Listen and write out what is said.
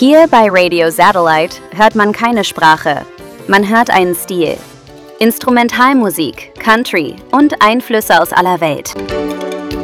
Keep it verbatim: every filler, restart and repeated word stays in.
Hier bei Radio Satellite hört man keine Sprache, man hört einen Stil. Instrumentalmusik, Country und Einflüsse aus aller Welt.